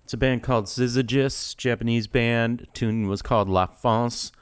It's a band called Syzygus, Japanese band. Tune was called La France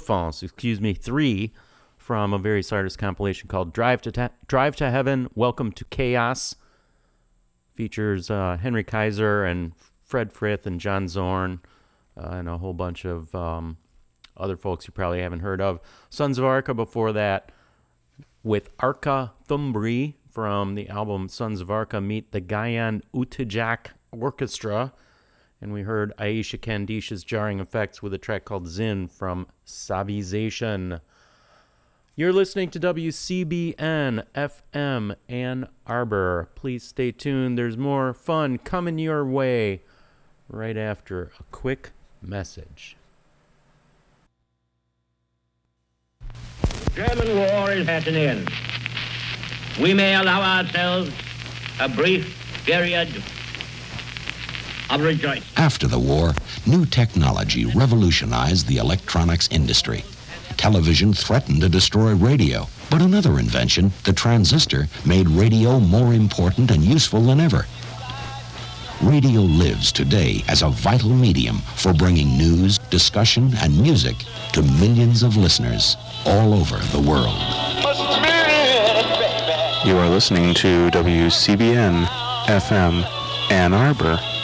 3, from a Various Artists compilation called Drive to Heaven, Welcome to Chaos. Features Henry Kaiser and Fred Frith and John Zorn and a whole bunch of other folks you probably haven't heard of. Sons of Arca before that with Arca Thumbri from the album Sons of Arca Meet the Gayan Utijak Orchestra. And we heard Aisha Kandish's Jarring Effects with a track called Zin from Savization. You're listening to WCBN FM Ann Arbor. Please stay tuned. There's more fun coming your way right after a quick message. The German war is at an end. We may allow ourselves a brief period of rejoicing. After the war, new technology revolutionized the electronics industry. Television threatened to destroy radio, but another invention, the transistor, made radio more important and useful than ever. Radio lives today as a vital medium for bringing news, discussion, and music to millions of listeners all over the world. You are listening to WCBN FM Ann Arbor.